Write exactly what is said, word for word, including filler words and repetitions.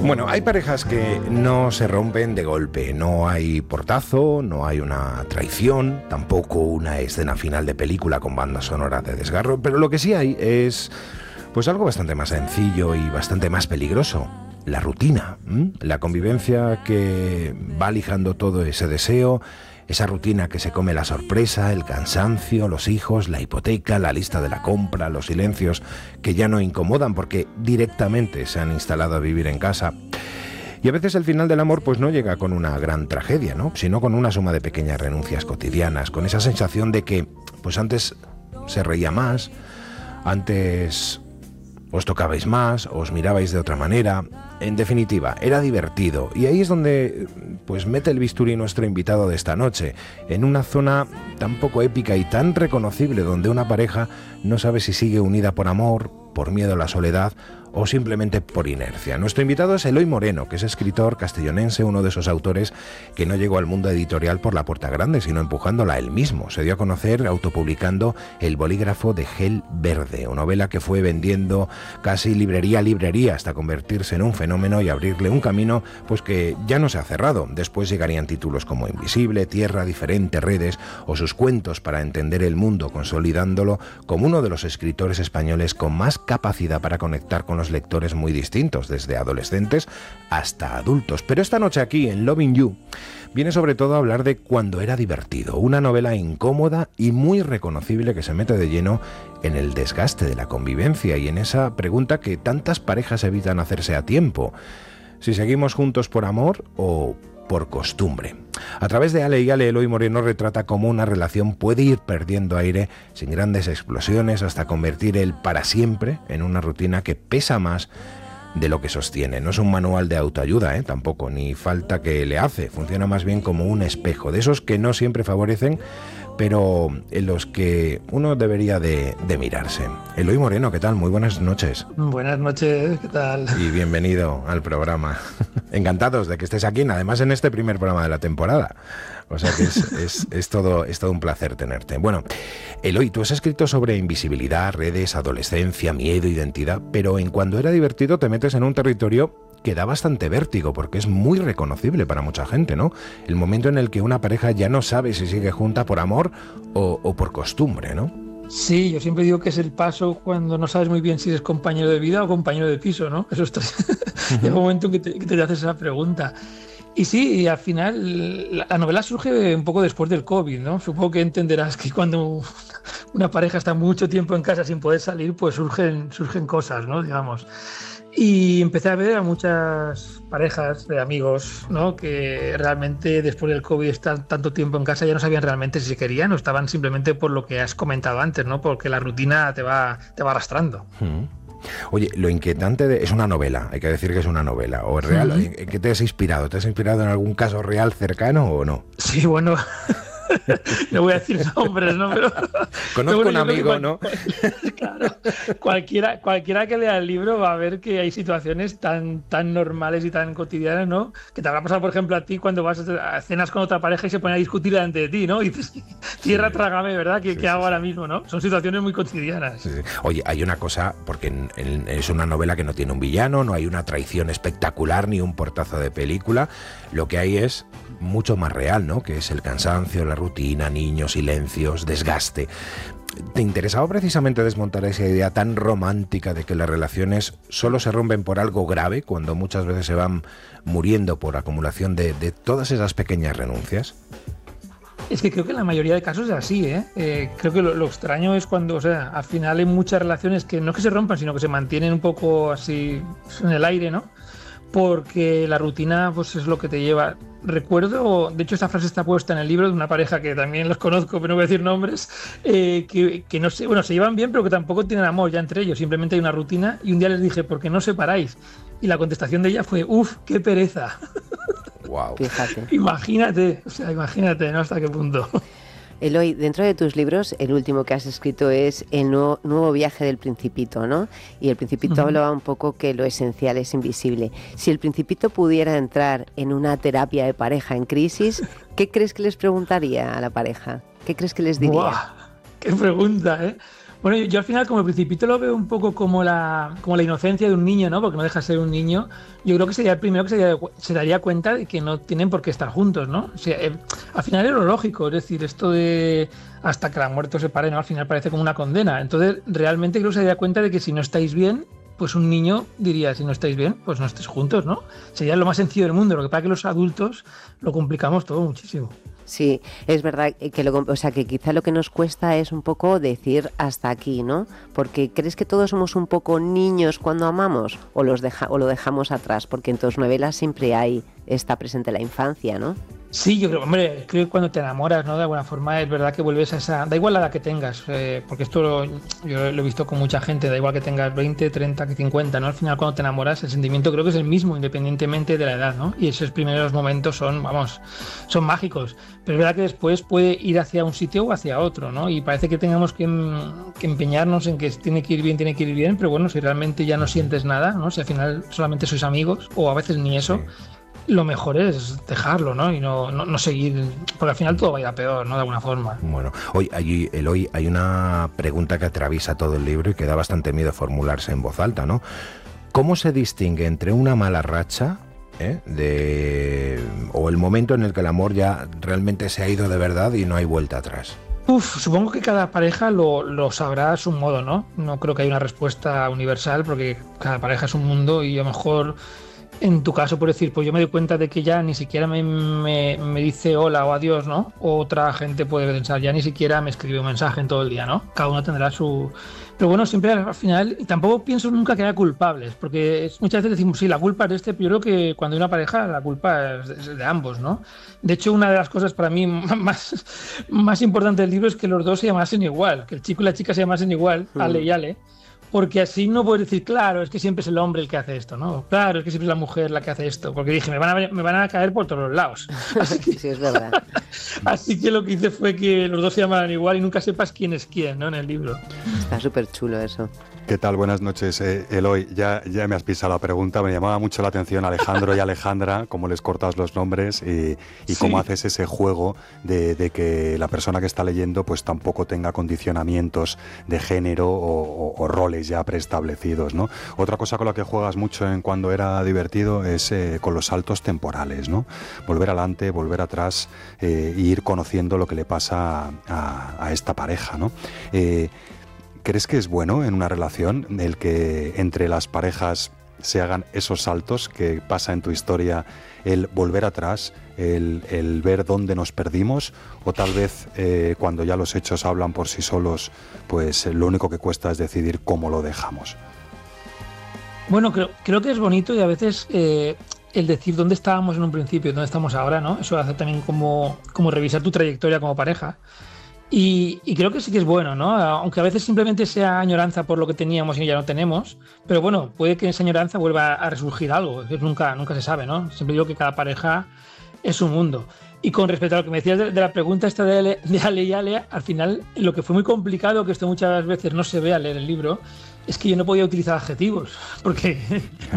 Bueno, hay parejas que no se rompen de golpe, no hay portazo, no hay una traición, tampoco una escena final de película con banda sonora de desgarro, pero lo que sí hay es pues algo bastante más sencillo y bastante más peligroso, la rutina, ¿m? La convivencia que va lijando todo ese deseo, esa rutina que se come la sorpresa, el cansancio, los hijos, la hipoteca, la lista de la compra, los silencios que ya no incomodan porque directamente se han instalado a vivir en casa. Y a veces el final del amor pues no llega con una gran tragedia, ¿no? Sino con una suma de pequeñas renuncias cotidianas, con esa sensación de que pues antes se reía más, antes os tocabais más, os mirabais de otra manera. En definitiva, era divertido. Y ahí es donde pues mete el bisturí nuestro invitado de esta noche, en una zona tan poco épica y tan reconocible, donde una pareja no sabe si sigue unida por amor, por miedo a la soledad o simplemente por inercia. Nuestro invitado es Eloy Moreno, que es escritor castellonense, uno de esos autores que no llegó al mundo editorial por la puerta grande, sino empujándola él mismo. Se dio a conocer autopublicando El bolígrafo de gel verde, una novela que fue vendiendo casi librería a librería hasta convertirse en un fenómeno y abrirle un camino pues que ya no se ha cerrado. Después llegarían títulos como Invisible, Tierra, Diferente, Redes o sus cuentos para entender el mundo, consolidándolo como uno de los escritores españoles con más capacidad para conectar con los lectores muy distintos, desde adolescentes hasta adultos. Pero esta noche aquí, en Loving You, viene sobre todo a hablar de Cuando era divertido, una novela incómoda y muy reconocible que se mete de lleno en el desgaste de la convivencia y en esa pregunta que tantas parejas evitan hacerse a tiempo: si seguimos juntos por amor o por costumbre. A través de Ale y Ale, Eloy Moreno retrata cómo una relación puede ir perdiendo aire sin grandes explosiones hasta convertir el para siempre en una rutina que pesa más de lo que sostiene. No es un manual de autoayuda, ¿eh? Tampoco, ni falta que le hace. Funciona más bien como un espejo, de esos que no siempre favorecen, pero en los que uno debería de, de mirarse. Eloy Moreno, ¿qué tal? Muy buenas noches. Buenas noches, ¿qué tal? Y bienvenido al programa. Encantados de que estés aquí, además en este primer programa de la temporada. O sea que es, es, es, todo, es todo un placer tenerte. Bueno, Eloy, tú has escrito sobre invisibilidad, redes, adolescencia, miedo, identidad, pero en Cuando era divertido te metes en un territorio que da bastante vértigo, porque es muy reconocible para mucha gente, ¿no? El momento en el que una pareja ya no sabe si sigue junta por amor o, o por costumbre, ¿no? Sí, yo siempre digo que es el paso cuando no sabes muy bien si eres compañero de vida o compañero de piso, ¿no? Eso está... Uh-huh. Llega un momento en que te, que te haces esa pregunta. Y sí, y al final la, la novela surge un poco después del COVID, ¿no? Supongo que entenderás que cuando una pareja está mucho tiempo en casa sin poder salir, pues surgen, surgen cosas, ¿no? Digamos. Y empecé a ver a muchas parejas de amigos, ¿no? Que realmente después del COVID, estar tanto tiempo en casa, ya no sabían realmente si se querían o estaban simplemente por lo que has comentado antes, ¿no? Porque la rutina te va, te va arrastrando. Hmm. Oye, lo inquietante de, es una novela, hay que decir que es una novela, o es real. Uh-huh. ¿En qué te has inspirado? ¿Te has inspirado en algún caso real cercano o no? Sí, bueno... No voy a decir nombres, ¿no? Pero, conozco pero un amigo, cual, ¿no? Claro, cualquiera, cualquiera que lea el libro va a ver que hay situaciones tan, tan normales y tan cotidianas, ¿no? Que te habrá pasado, por ejemplo, a ti cuando vas a cenas con otra pareja y se pone a discutir delante de ti, ¿no? Y dices, tierra, sí, trágame, ¿verdad? ¿Qué, sí, ¿qué hago sí, ahora mismo, no? Son situaciones muy cotidianas. Sí, sí. Oye, hay una cosa, porque en, en, es una novela que no tiene un villano, no hay una traición espectacular ni un portazo de película. Lo que hay es mucho más real, ¿no? Que es el cansancio, la rutina, niños, silencios, desgaste. ¿Te interesaba precisamente desmontar esa idea tan romántica de que las relaciones solo se rompen por algo grave, cuando muchas veces se van muriendo por acumulación de, de todas esas pequeñas renuncias? Es que creo que en la mayoría de casos es así, ¿eh? eh creo que lo, lo extraño es cuando, o sea, al final hay muchas relaciones que no es que se rompan, sino que se mantienen un poco así en el aire, ¿no? Porque la rutina pues es lo que te lleva. Recuerdo, de hecho esta frase está puesta en el libro de una pareja que también los conozco, pero no voy a decir nombres, eh, que, que no sé, bueno, se llevan bien, pero que tampoco tienen amor ya entre ellos, simplemente hay una rutina. Y un día les dije, ¿por qué no os separáis? Y la contestación de ella fue, uff, qué pereza. Wow. Fíjate. Imagínate, o sea, imagínate, ¿no? Hasta qué punto. Eloy, dentro de tus libros, el último que has escrito es El nuevo, nuevo viaje del Principito, ¿no? Y el Principito uh-huh. hablaba un poco que lo esencial es invisible. Si el Principito pudiera entrar en una terapia de pareja en crisis, ¿qué crees que les preguntaría a la pareja? ¿Qué crees que les diría? ¡Buah! ¡Qué pregunta, eh! Bueno, yo, yo al final como el Principito lo veo un poco como la, como la inocencia de un niño, ¿no? Porque no deja de ser un niño. Yo creo que sería el primero que se daría, se daría cuenta de que no tienen por qué estar juntos, ¿no? O sea, eh, al final es lo lógico, es decir, esto de hasta que la muerte os separe, ¿no? Al final parece como una condena. Entonces, realmente creo que se daría cuenta de que si no estáis bien, pues un niño diría, si no estáis bien, pues no estéis juntos, ¿no? Sería lo más sencillo del mundo. Lo que pasa es que los adultos lo complicamos todo muchísimo. Sí, es verdad que lo, o sea, que quizá lo que nos cuesta es un poco decir hasta aquí, ¿no? Porque ¿crees que todos somos un poco niños cuando amamos o los deja, o lo dejamos atrás? Porque en tus novelas siempre hay está presente la infancia, ¿no? Sí, yo creo, hombre, creo que cuando te enamoras, ¿no? De alguna forma es verdad que vuelves a esa... Da igual la edad que tengas, eh, porque esto lo, yo lo he visto con mucha gente, da igual que tengas veinte, treinta, que cincuenta, ¿no? Al final cuando te enamoras el sentimiento creo que es el mismo, independientemente de la edad, ¿no? Y esos primeros momentos son, vamos, son mágicos. Pero es verdad que después puede ir hacia un sitio o hacia otro, ¿no? Y parece que tengamos que, que empeñarnos en que tiene que ir bien, tiene que ir bien, pero bueno, si realmente ya no sientes nada, ¿no? Si al final solamente sois amigos, o a veces ni eso... Sí. Lo mejor es dejarlo, ¿no? Y no, no, no seguir, porque al final todo va a ir a peor, ¿no? De alguna forma. Bueno, hoy, allí, Eloy, hay una pregunta que atraviesa todo el libro y que da bastante miedo formularse en voz alta, ¿no? ¿Cómo se distingue entre una mala racha ¿eh? de o el momento en el que el amor ya realmente se ha ido de verdad y no hay vuelta atrás? Uf, supongo que cada pareja lo, lo sabrá a su modo, ¿no? No creo que haya una respuesta universal, porque cada pareja es un mundo y a lo mejor... En tu caso, por decir, pues yo me doy cuenta de que ya ni siquiera me, me, me dice hola o adiós, ¿no? Otra gente puede pensar, ya ni siquiera me escribe un mensaje en todo el día, ¿no? Cada uno tendrá su... Pero bueno, siempre al final, y tampoco pienso nunca que haya culpables, porque muchas veces decimos, sí, la culpa es de este, pero yo creo que cuando hay una pareja, la culpa es de, es de ambos, ¿no? De hecho, una de las cosas para mí más, más importantes del libro es que los dos se llamasen igual, que el chico y la chica se llamasen igual, mm. Ale y Ale. Porque así no puedes decir, claro, es que siempre es el hombre el que hace esto, ¿no? Claro, es que siempre es la mujer la que hace esto. Porque dije, me van a, me van a caer por todos los lados. Así que, sí, es verdad. Así que lo que hice fue que los dos se llamaran igual y nunca sepas quién es quién, ¿no? En el libro. Está súper chulo eso. ¿Qué tal? Buenas noches, eh, Eloy. Ya, ya me has pisado la pregunta. Me llamaba mucho la atención Alejandro y Alejandra, cómo les cortas los nombres y, y sí. cómo haces ese juego de, de que la persona que está leyendo pues tampoco tenga condicionamientos de género o, o, o roles ya preestablecidos, ¿no? Otra cosa con la que juegas mucho en Cuando era divertido es eh, con los saltos temporales, ¿no? Volver adelante, volver atrás eh, e ir conociendo lo que le pasa a, a esta pareja, ¿no? Eh, ¿Crees que es bueno en una relación el que entre las parejas se hagan esos saltos que pasa en tu historia, el volver atrás, el, el ver dónde nos perdimos, o tal vez eh, cuando ya los hechos hablan por sí solos, pues lo único que cuesta es decidir cómo lo dejamos? Bueno, creo, creo que es bonito y a veces eh, el decir dónde estábamos en un principio y dónde estamos ahora, ¿no? Eso hace también como, como revisar tu trayectoria como pareja. Y, y creo que sí que es bueno, ¿no? Aunque a veces simplemente sea añoranza por lo que teníamos y ya no tenemos, pero bueno, puede que esa añoranza vuelva a resurgir algo, eso nunca, nunca se sabe, ¿no? Siempre digo que cada pareja es un mundo. Y con respecto a lo que me decías de, de la pregunta esta de Ale, de Ale y Ale, al final lo que fue muy complicado, que esto muchas veces no se ve al leer el libro, es que yo no podía utilizar adjetivos, porque